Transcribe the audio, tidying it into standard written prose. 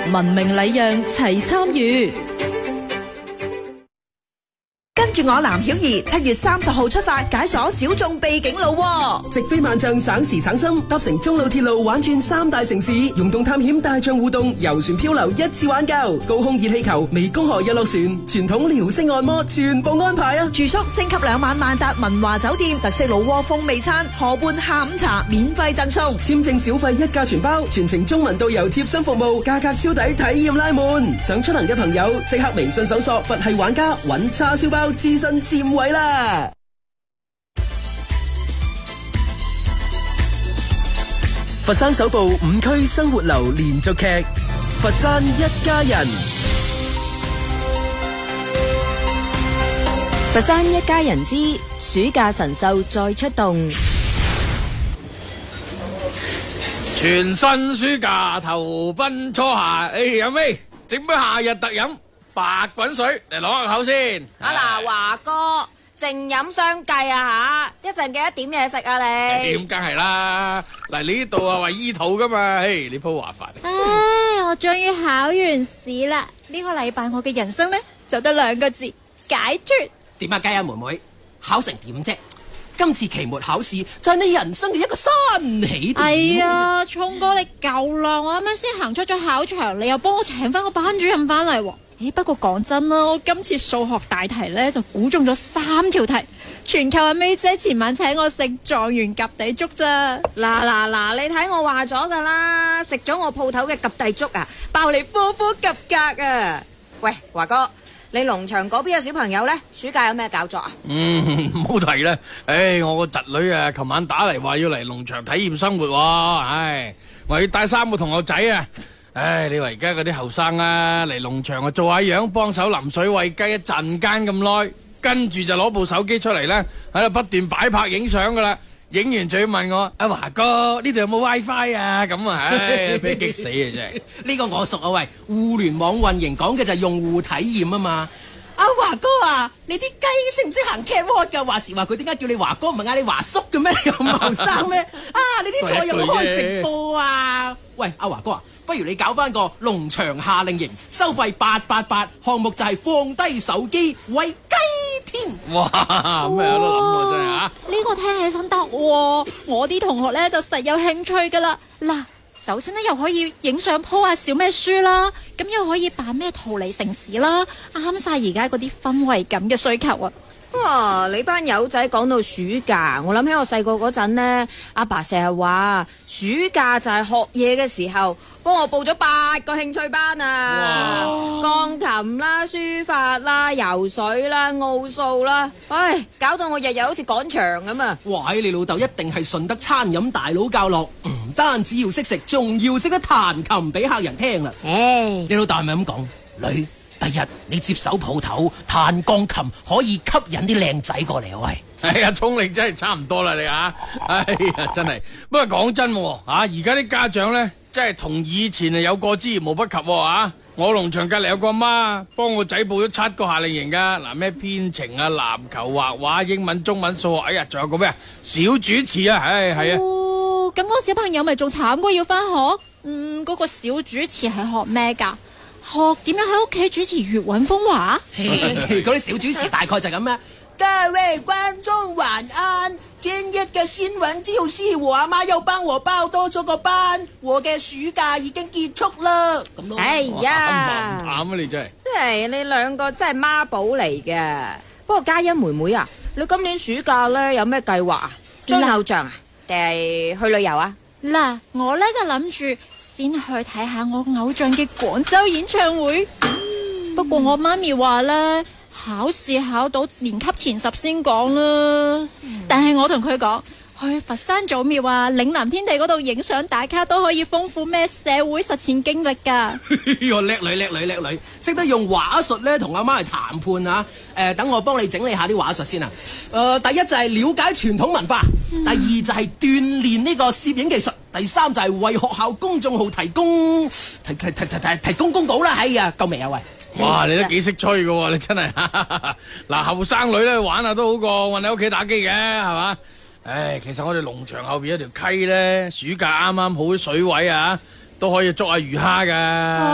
文明禮讓齊參與。 跟住我藍曉儀7月30號出發解鎖小眾秘境路喎， 直飛萬象省時省心，搭乘中路鐵路玩轉3大城市，溶洞探險大象互動，遊船漂流一次玩夠，高空熱氣球、湄公河日落船、傳統遼式按摩全部安排啊！ 住宿升級2晚萬達文華酒店，特色老窩風味餐，河畔下午茶免費贈送， 簽證小費一價全包，全程中文導遊貼心服務，價格超抵，體驗拉滿。想出行嘅朋友即刻微信搜索佛系玩家，揾叉燒包諮詢佔位啦！佛山首部5區生活流連續劇《佛山一家人》。 佛山一家人之暑假神獸再出動， 全新暑假頭奔初夏，飲咩？整杯夏日特飲白滾水嚟攞下口先。 嗱，華哥淨飲相計啊吓，一陣記得點嘢食啊你？ 點梗係啦，嚟呢度啊為醫肚噶嘛，你鋪話煩。 唉，我終於考完試啦！呢個禮拜我嘅人生呢，就得2個字：解脫。 點啊，佳欣妹妹，考成點啫？今次期末考試就係你人生嘅一個新起點。 哎呀，聰哥你夠啦！我啱啱先行出咗考場，你又幫我請翻個班主任翻嚟喎。不過講真啦，我今次數學大題呢就估中咗3條題，全靠阿 May 姐前晚請我食狀元及第粥咋。 嗱，你睇我話咗噶啦，食咗我鋪頭嘅及第粥啊，爆你科科及格啊！喂，華哥，你農場嗰邊嘅小朋友呢，暑假有咩搞作啊？ 唔好提啦，我個侄女啊，琴晚打嚟話要嚟農場體驗生活喎，我要帶3個同學仔啊。你話而家嗰啲後生啊，嚟農場啊做下樣，幫手淋水餵雞一陣間咁耐，跟住就攞部手機出嚟咧，喺度不斷擺拍影相噶啦，影完仲要問我阿華哥呢度有冇 WiFi 啊？咁啊，俾激死啊真係！ 呢個我熟啊，喂，互聯網運營講嘅就係用戶體驗啊嘛。阿華哥啊，你啲雞識唔識行 catwalk 噶？話時話佢點解叫你華哥唔係嗌你華叔嘅咩？你咁後生咩？啊，你啲菜有冇開直播啊？喂，阿華哥啊，不如你搞翻個農場夏令營，收費888，項目就係放低手機餵雞添。 哇，咩都諗喎真係啊！ 呢個聽起身得喎，我啲同學咧就實有興趣噶啦。嗱，首先咧又可以影相 po 下小咩書啦，咁又可以扮咩逃離城市啦，啱晒而家嗰啲氛圍感嘅需求啊！ 哇！你班友仔講到暑假，我諗起我細個嗰陣呢，阿爸成日話暑假就係學嘢嘅時候，幫我報咗8個興趣班啊！鋼琴啦、書法啦、游水啦、奧數啦，唉，搞到我日日好似趕場咁啊！ 哇！你老豆一定係順德餐飲大佬教落，唔單止要識食，仲要識得彈琴俾客人聽啦。你老豆係咪咁講？女，第日你接手鋪頭彈鋼琴，可以吸引啲靚仔過嚟啊！喂， 聰你真係差唔多啦你啊！真係。不過講真而家啲家長咧，真係同以前有過之而無不及啊！我農場隔籬有個阿媽幫我仔報咗7個夏令營噶，嗱咩編程啊、籃球、畫畫、英文、中文、數學，仲有個咩啊小主持啊，係啊。 咁個小朋友咪仲慘過要翻學？嗰個小主持係學咩噶？學點樣喺屋企主持粵韻風華？ 嗰啲小主持大概就咁啦。各位觀眾晚安，今日嘅新聞就是我阿媽又幫我報多咗個班，我嘅暑假已經結束啦。咁咯。 哎呀， 慘啊你真係！ 真係你2個真係孖寶嚟嘅。不過嘉欣妹妹啊，你今年暑假咧有咩計劃啊？追偶像啊，定係去旅遊啊？ 嗱，我咧就諗住先去睇下我偶像嘅廣州演唱會。不過我媽咪話咧，考試考到年級前10先講啦。但係我同佢講，去佛山祖廟啊、嶺南天地嗰度影相打卡都可以豐富咩社會實踐經歷噶。 叻女，識得用話術咧同阿媽去談判啊！等我幫你整理下啲話術先啊。第一就係了解傳統文化，第二就係鍛煉呢個攝影技術，第三就係為學校公眾號提供公稿啦。夠未啊喂？ 哇，你都幾識吹噶喎，你真係。嗱，後生女咧玩下都好過韞喺屋企打機嘅，係嘛？其實我哋農場後邊有條溪咧，暑假啱啱好水位啊，都可以捉下魚蝦噶。